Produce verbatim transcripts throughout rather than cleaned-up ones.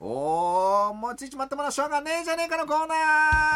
おー、もうついちまってもらうしょうがねえじゃねえかのコーナー。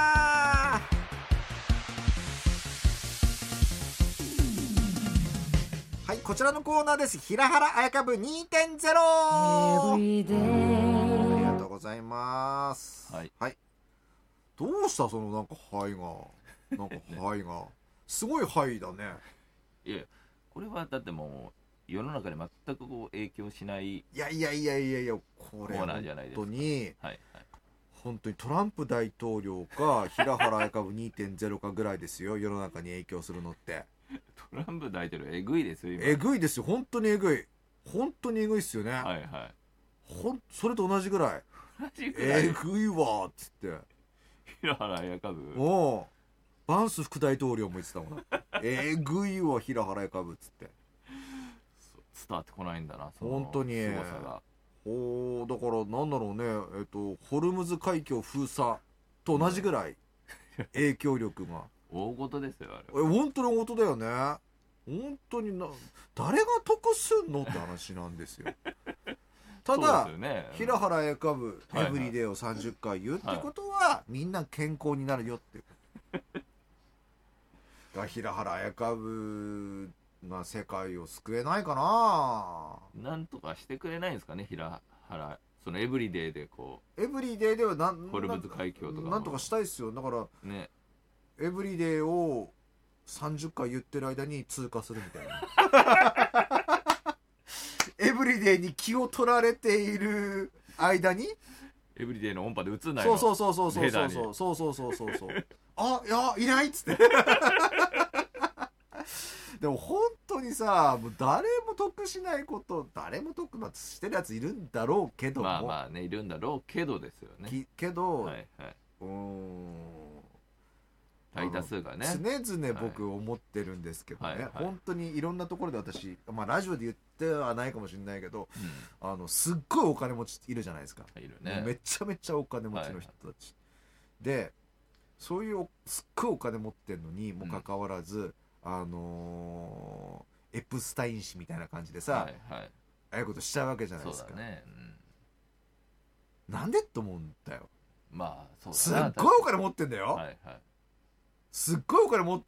はい、こちらのコーナーです。平原綾香部 にてんゼロ。 ありがとうございます。 はい、 はい、どうしたそのなんか肺がなんか肺がすごい肺だね。 いやこれはだってもう世の中に全くこう影響しないいやいやいやいやいやこれコーナーじゃないですか。 本当に、 はいはい、 本当にトランプ大統領か平原綾香部 にてんゼロ かぐらいですよ、世の中に影響するのって。 トランプ大統領えぐいですよ今。 えぐいですよ、本当にえぐい、本当にえぐいっすよね。 はいはい、 ほんそれと同じぐらい同じぐらいえぐいわっつって平原綾香部。 おうバンス副大統領も言ってたもんえぐいわ平原綾香部っつって。 伝わってこないんだなその本当にすごさが。 おだからなんだろうね、えっとホルムズ海峡封鎖と同じぐらい影響力が大事ですよあれえ本当に大事だよね。本当にな誰が得すんのって話なんですよただ、 ね、 平原綾香部はいはいエブリデイをさんじゅっかい言うってことは、はい、みんな健康になるよってだ平原綾香部が世界を救えないかな。 なんとかしてくれないんですかね平原、そのエブリデイでこうエブリデイではなんホルムズ海峡とかなんとかしたいですよ。だからねエブリデイをさんじゅっかい言ってる間に通過するみたいなエブリデイに気を取られている間にエブリデイの音波で映んないの。 そうそうそうそうそうそうそうそうそうそうそうあいやいないっつってでも本当にさもう誰も得しないこと誰も得なしてるやついるんだろうけどもまあまあねいるんだろうけどですよね。 けど、 はいはい、 うーん大多数がね常々僕思ってるんですけどね、 はいはい、 本当にいろんなところで私、まあ、ラジオで言ってはないかもしれないけど、 うん、 あのすっごいお金持ちいるじゃないですか。 いるね。 めちゃめちゃお金持ちの人たち、はいはい、でそういうすっごいお金持ってるのにもかかわらず、うん、あのー、エプスタイン氏みたいな感じでさ、はいはい、ああいうことしちゃうわけじゃないですか。 そうだね、 うん、なんでと思うんだよ。 まあそうだすっごいお金持ってんだよ、 はいはい、 すっごいお金持っ